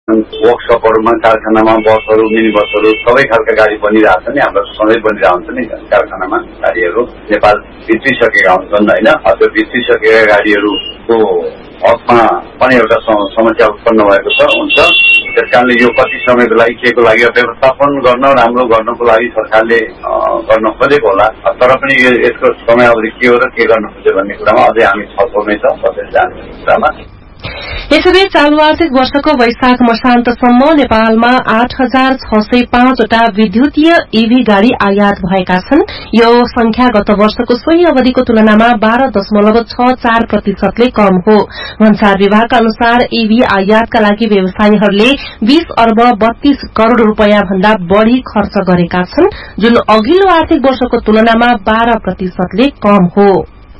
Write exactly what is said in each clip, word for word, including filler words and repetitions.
वर्कसपहरूमा, कारखानामा बसहरू, मिनी बसहरू सबै खालका गाडी बनिरहेछ नि, हाम्रो सधैँ बनिरहेको हुन्छ नि कारखानामा गाडीहरू नेपाल भित्रिसकेका हुन्छन् होइन। त्यो भित्रिसकेका गाडीहरूको हकमा पनि एउटा समस्या उत्पन्न भएको छ हुन्छ। त्यस कारणले यो कति समयको लागि के को लागि व्यवस्थापन गर्न राम्रो गर्नको लागि सरकारले गर्न खोजेको होला, तर पनि यसको समयावधि के हो र के गर्न खोज्यो भन्ने कुरामा अझै हामी छलफलमै छ कसरी जाने कुरामा। यसैबीच चालू आर्थिक वर्षको वैशाख मसान्तसम्म नेपालमा आठ हजार छ सय पाँचवटा विद्युतीय ईभी गाड़ी आयात भएका छन्। यो संख्या गत वर्षको सोही अवधिको तुलनामा बाह्र दशमलव छ चार प्रतिशतले कम हो। भन्सार विभागका अनुसार ईभी आयातका लागि व्यवसायीहरूले बीस अर्ब बत्तीस करोड़ रूपियाँ भन्दा बढ़ी खर्च गरेका छन्, जुन अघिल्लो आर्थिक वर्षको तुलनामा बाह्र प्रतिशतले कम हो।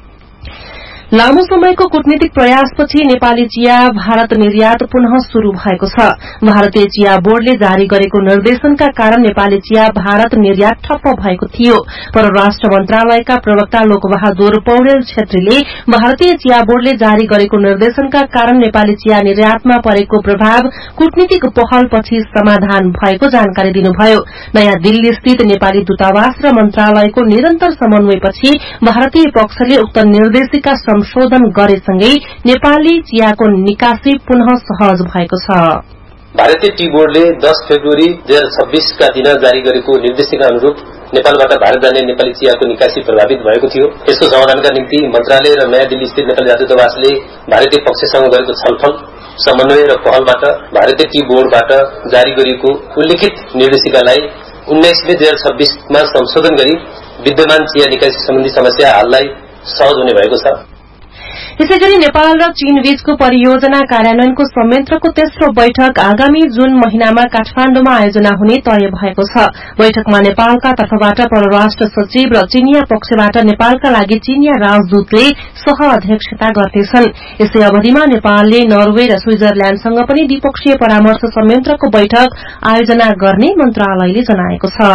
लामो समयको कूटनीतिक प्रयासपछि नेपाली चिया भारत निर्यात पुनः शुरू भएको छ। भारतीय चिया बोर्डले जारी गरेको निर्देशनका कारण नेपाली चिया भारत निर्यात ठप्प भएको थियो। परराष्ट्र मन्त्रालयका प्रवक्ता लोकबहादुर पौडेल छेत्रीले भारतीय चिया बोर्डले जारी गरेको निर्देशनका कारण नेपाली चिया निर्यातमा परेको प्रभाव कूटनीतिक पहलपछि समाधान भएको जानकारी दिनुभयो। नयाँ दिल्ली स्थित नेपाली दूतावास र मन्त्रालयको निरन्तर समन्वयपछि भारतीय पक्षले उक्त निर्देशिका संशोधन गरेसँगै नेपाली चियाको निकासी पुनः सहज भएको छ। भारतीय टी बोर्डले दस फेब्रुअरी दुई हजार छब्बीस का दिन जारी गरेको निर्देशिका अनुरूप नेपालबाट भारत जाने नेपाली चियाको निकासी प्रभावित भएको थियो। यसको समाधानका निम्ति मन्त्रालय र नयाँ दिल्ली स्थित नेपाली दूतावासले भारतीय पक्षसँग गरेको छलफल, समन्वय र पहलबाट भारतीय टी बोर्डबाट जारी गरिएको उल्लेखित निर्देशिकालाई उन्नाइस मे दुई हजार छब्बीसमा संशोधन गरी विद्यमान चिया निकासी सम्बन्धी समस्या हललाई सहज हुने भएको छ। यसैगरी नेपाल र चीन बीचको परियोजना कार्यान्वयनको संयन्त्रको तेस्रो बैठक आगामी जुन महिनामा काठमाण्डुमा आयोजना हुने तय भएको छ। बैठकमा नेपालका तर्फबाट परराष्ट्र सचिव र चीनिया पक्षबाट नेपालका लागि चीनिया राजदूतले सह अध्यक्षता गर्नेछन्। यसै अवधिमा नेपालले नर्वे र स्विजरल्याण्डसँग पनि द्विपक्षीय परामर्श संयन्त्रको बैठक आयोजना गर्ने मन्त्रालयले जनाएको छ।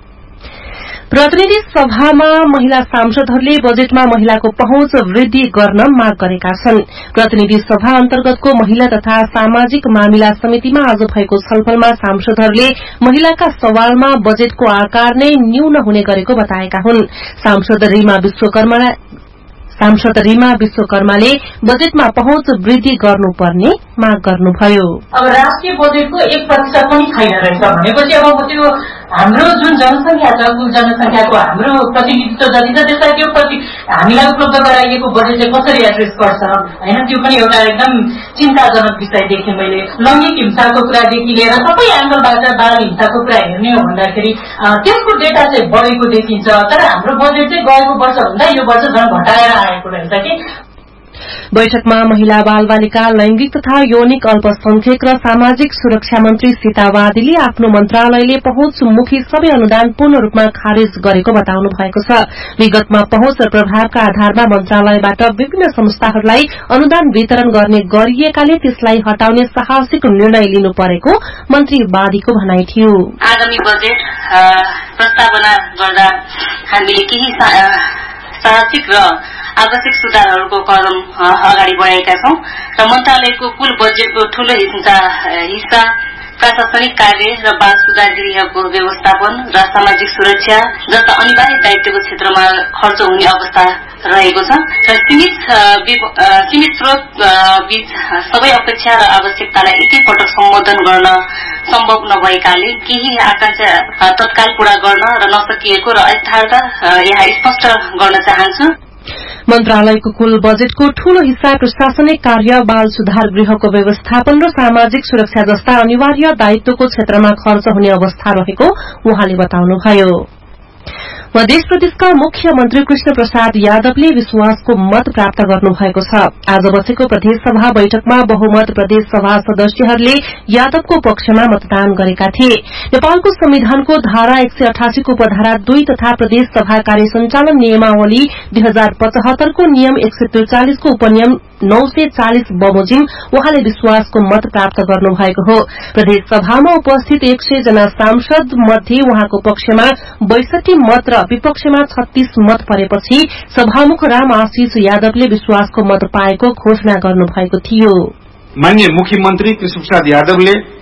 प्रतिनिधि सभामा महिला सांसदहरूले बजेटमा महिलाको पहुँच वृद्धि गर्न माग गरेका छन्। प्रतिनिधि सभा अन्तर्गतको महिला तथा सामाजिक मामिला समितिमा आज भएको छलफलमा सांसदहरूले महिलाका सवालमा बजेटको आकार नै न्यून हुने गरेको बताएका हुन्। सांसद रीमा विश्वकर्मा सांसद रीमा विश्वकर्माले बजेटमा पहुँच वृद्धि गर्नुपर्ने माग गर्नुभयो। अब राष्ट्रिय बजेटको एक प्रतिशत पनि छैन रहेछ भनेपछि अब त्यो हाम्रो जुन जनसंख्या छ, कुल जनसंख्याको हाम्रो प्रतिनिधित्व जति छ त्यसलाई त्यो प्रति हामीलाई उपलब्ध गराइएको बजेट चाहिँ कसरी एड्रेस गर्छ होइन, त्यो पनि एउटा एकदम चिन्ताजनक विषय देखेँ मैले। लैङ्गिक हिंसाको कुरादेखि लिएर सबै एङ्गलबाट बाल हिंसाको कुरा हेर्ने हो भन्दाखेरि त्यसको डेटा चाहिँ बढेको देखिन्छ, तर हाम्रो बजेट चाहिँ गएको वर्ष भन्दा यो वर्ष झन् घटाएर आएको रहेछ कि। बैठकमा महिला बाल बालिका, लैंगिक तथा यौनिक अल्पसंख्यक र सामाजिक सुरक्षा मन्त्री सीता वादीले आफ्नो मन्त्रालयले पहुँचमुखी सबै अनुदान पूर्ण रूपमा खारेज गरेको बताउनु भएको छ। विगतमा पहुँच र प्रभावका आधारमा मन्त्रालयबाट विभिन्न संस्थाहरूलाई अनुदान वितरण गर्ने गरिएकाले त्यसलाई हटाउने साहसिक निर्णय लिनु परेको मन्त्री वादीको भनाइ थियो। आगामी बजेट प्रस्तावना गर्दा हामीले केही साहसिक र आवश्यक सुधारहरूको कदम अगाडि बढाएका छौं र मन्त्रालयको कुल बजेटको ठूलो हिस्सा प्रशासनिक कार्य र बाल सुधार गृहको व्यवस्थापन र सामाजिक सुरक्षा जस्ता अनिवार्य दायित्वको क्षेत्रमा खर्च हुने अवस्था रहेको छ र सीमित सीमित स्रोत बीच सबै अपेक्षा र आवश्यकतालाई एकैपटक सम्बोधन गर्न सम्भव नभएकाले केही आकांक्षा तत्काल पूरा गर्न र नसकिएको र यथार्थ यहाँ स्पष्ट गर्न चाहन्छु। मन्त्रालयको कुल बजेटको ठूलो हिस्सा प्रशासनिक कार्य, बाल सुधार गृहको व्यवस्थापन र सामाजिक सुरक्षा जस्ता अनिवार्य दायित्वको क्षेत्रमा खर्च हुने अवस्था रहेको उहाँले बताउनुभयो। मध्य प्रदेशका मुख्यमन्त्री कृष्ण प्रसाद यादवले विश्वासको मत प्राप्त गर्नुभएको छ। आज बसेको प्रदेश सभा बैठकमा बहुमत प्रदेश सभा सदस्यहरूले यादवको पक्षमा मतदान गरेका थिए। नेपालको संविधानको धारा एक सय अठासी को उपधारा दुई तथा प्रदेश सभा कार्य संचालन नियमावली दुई हजार पचहत्तरको नियम एक सय त्रिचालिस को उपनियम नौ सय चालिस बमोजिम उहाँले विश्वासको मत प्राप्त गर्नुभएको हो। प्रदेश सभामा उपस्थित एक सय जना सांसद मध्ये उहाँको पक्षमा बैसठी मत र विपक्षमा छत्तीस मत परेपछि सभामुख राम आशिष यादवले विश्वासको मत पाएको घोषणा गर्नुभएको थियो। माननीय मुख्यमन्त्री कृष्ण प्रसाद यादवले